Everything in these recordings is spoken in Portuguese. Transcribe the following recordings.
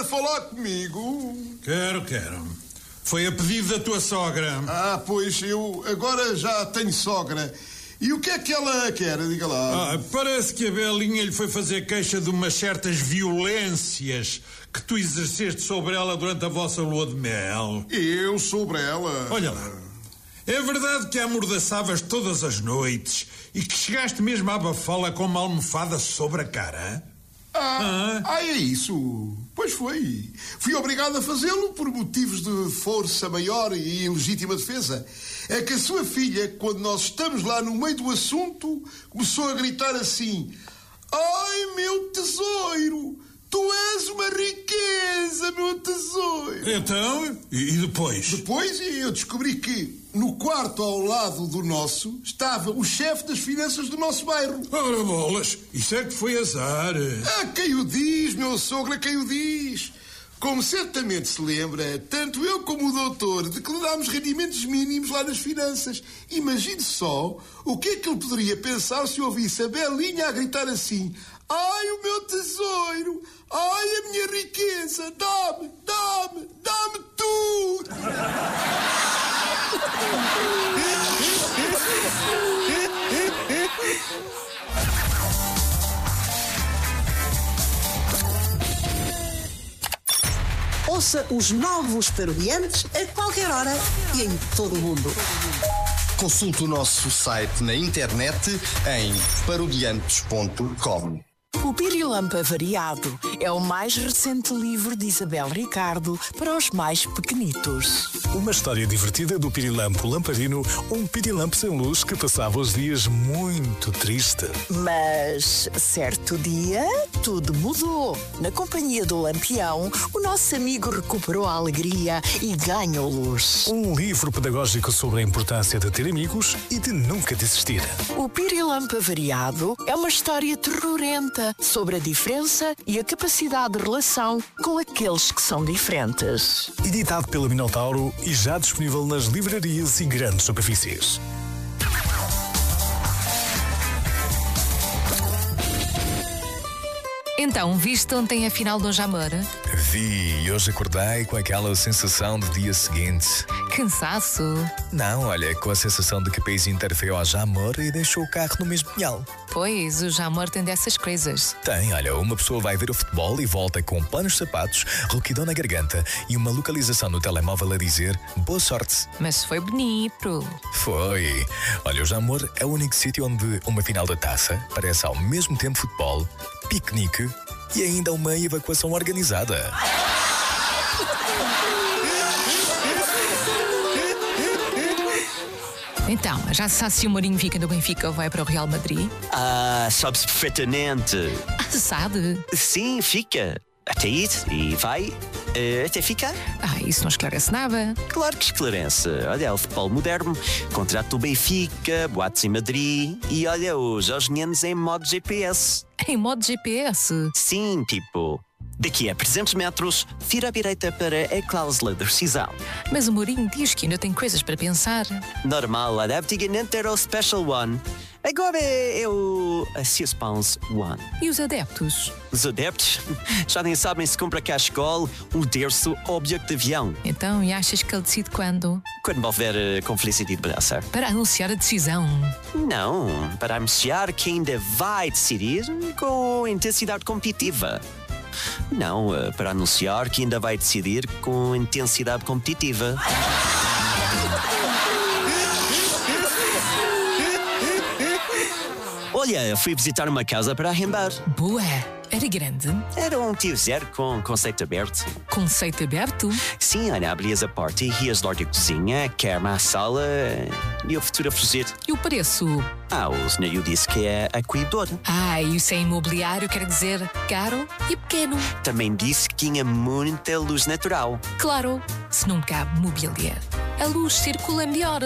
falar comigo? Quero. Foi a pedido da tua sogra. Pois eu agora já tenho sogra. E o que é que ela quer? Diga lá. Parece que a Belinha lhe foi fazer queixa de umas certas violências que tu exerceste sobre ela durante a vossa lua de mel. Eu sobre ela? Olha lá. É verdade que a amordaçavas todas as noites e que chegaste mesmo a abafá-la com uma almofada sobre a cara? É isso. Pois foi. Fui obrigado a fazê-lo por motivos de força maior e ilegítima defesa. É que a sua filha, quando nós estamos lá no meio do assunto, começou a gritar assim: ai, meu tesouro, tu és uma riqueza, meu tesouro. Então, e depois? Depois eu descobri que no quarto ao lado do nosso estava o chefe das finanças do nosso bairro. Ora bolas, isso é que foi azar. Quem o diz, meu sogro, quem o diz? Como certamente se lembra, tanto eu como o doutor declarámos rendimentos mínimos lá nas finanças. Imagine só o que é que ele poderia pensar se ouvisse a Belinha a gritar assim: ai, o meu tesouro, ai, a minha riqueza, dá-me tudo. Ouça os novos Parodiantes a qualquer hora e em todo o mundo. Consulte o nosso site na internet em parodiantes.com. O Pirilampo Avariado é o mais recente livro de Isabel Ricardo para os mais pequenitos. Uma história divertida do Pirilampo Lamparino, um pirilampo sem luz que passava os dias muito triste. Mas, certo dia, tudo mudou. Na companhia do Lampião, o nosso amigo recuperou a alegria e ganhou luz. Um livro pedagógico sobre a importância de ter amigos e de nunca desistir. O Pirilampo Avariado é uma história terrorenta sobre a diferença e a capacidade de relação com aqueles que são diferentes. Editado pela Minotauro e já disponível nas livrarias e grandes superfícies. Então, viste ontem a final do Jamor? Vi, e hoje acordei com aquela sensação de dia seguinte. Cansaço? Não, olha, com a sensação de que o país inteiro foi ao Jamor e deixou o carro no mesmo pinhal. Pois, o Jamor tem dessas coisas. Tem, olha, uma pessoa vai ver o futebol e volta com planos sapatos, rouquidão na garganta e uma localização no telemóvel a dizer boa sorte. Mas foi bonito. Foi. Olha, o Jamor é o único sítio onde uma final da taça parece ao mesmo tempo futebol, piquenique e ainda uma evacuação organizada. Então, já se sabe se o Mourinho fica no Benfica ou vai para o Real Madrid? Sabe-se perfeitamente. Sabe? Sim, fica. Até ir e vai. Até ficar. Isso não esclarece nada. Claro que esclarece. Olha, o futebol moderno, contrato do Benfica, boatos em Madrid e olha, os Jorginhanos em modo GPS. Em modo GPS? Sim, tipo, daqui a 300 metros, vira à direita para a cláusula de rescisão. Mas o Mourinho diz que ainda tem coisas para pensar. Normal, olha, antigamente era o Special One. Agora é o Suspense One. E os adeptos? Os adeptos já nem sabem se compra cá a escola, um terço ou bilhete de avião. Então, e achas que ele decide quando? Quando houver com Felicity de Braça. Para anunciar a decisão? Não, para anunciar que ainda vai decidir com intensidade competitiva. Não, para anunciar que ainda vai decidir com intensidade competitiva. Olha, fui visitar uma casa para arrendar. Boa! Era grande? Era um tio zero com conceito aberto. Conceito aberto? Sim, olha, abrias a porta e ias logo à cozinha, cama à sala e o futuro a fugir. E o preço? O senhor disse que é acolhedor. E isso é imobiliário, quer dizer caro e pequeno. Também disse que tinha muita luz natural. Claro, se não cabe mobília, a luz circula melhor.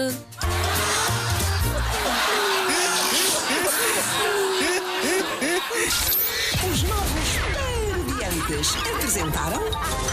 Os novos Parodiantes apresentaram